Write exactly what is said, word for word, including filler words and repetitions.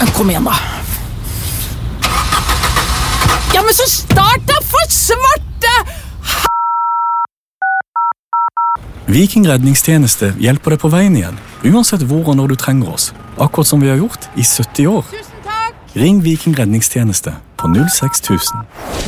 Kom igjen da. Ja, men så start da for svarte! Viking redningstjeneste hjelper deg på veien igjen, uansett hvor og når du trenger oss. Akkurat som vi har gjort i sytti år. Tusen takk! Ring Viking redningstjeneste på null seks tusen.